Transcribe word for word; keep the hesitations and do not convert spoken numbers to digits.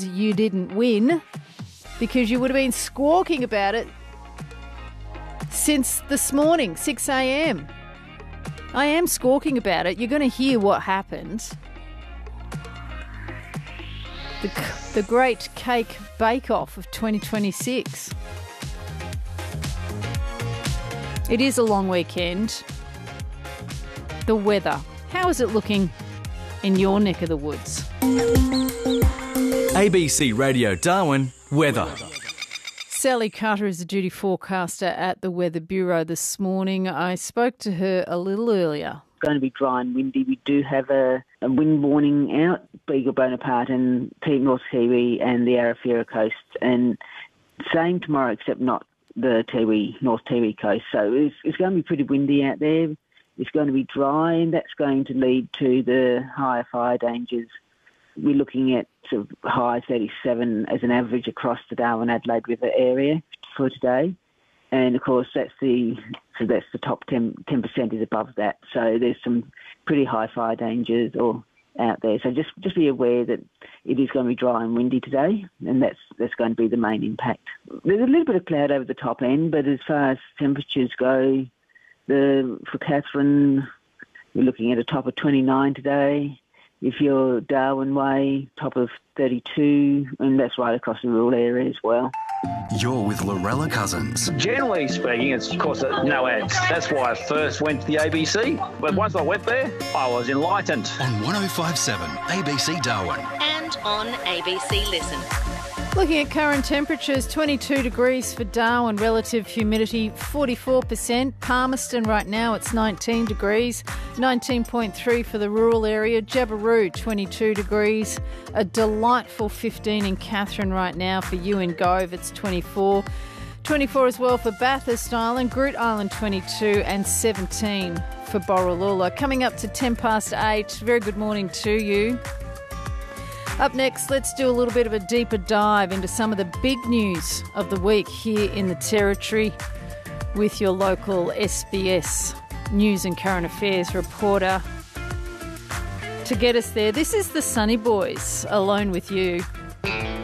you didn't win because you would have been squawking about it since this morning, six a.m. I am squawking about it. You're going to hear what happened. The, the Great Cake Bake-Off of twenty twenty-six. It is a long weekend. The weather. How is it looking in your neck of the woods? A B C Radio Darwin, weather. Sally Carter is the duty forecaster at the Weather Bureau this morning. I spoke to her a little earlier. Going to be dry and windy. We do have a, a wind warning out, Beagle Bonaparte and North Tiwi and the Arafura coast, and same tomorrow except not the Tiwi, North Tiwi coast. So it's, it's going to be pretty windy out there. It's going to be dry, and that's going to lead to the higher fire dangers. We're looking at sort of high thirty-seven as an average across the Darwin-Adelaide River area for today. And, of course, that's the so that's the top ten percent is above that. So there's some pretty high fire dangers or out there. So just, just be aware that it is going to be dry and windy today, and that's that's going to be the main impact. There's a little bit of cloud over the top end, but as far as temperatures go, the for Katherine, we're looking at a top of twenty-nine today. If you're Darwin Way, top of thirty-two, and that's right across the rural area as well. You're with Lorella Cousins. Generally speaking, it's of course no ads. That's why I first went to the A B C. But once I went there, I was enlightened. On one oh five point seven A B C Darwin. And on A B C Listen. Looking at current temperatures, twenty-two degrees for Darwin, relative humidity forty-four percent. Palmerston right now it's nineteen degrees, nineteen point three for the rural area. Jabiru twenty-two degrees, a delightful fifteen in Katherine right now. For you in Gove it's twenty-four. twenty-four as well for Bathurst Island, Groot Island twenty-two and seventeen for Borroloola. Coming up to ten past eight, very good morning to you. Up next, let's do a little bit of a deeper dive into some of the big news of the week here in the Territory with your local S B S News and Current Affairs reporter. To get us there, this is the Sunny Boys, Alone With You.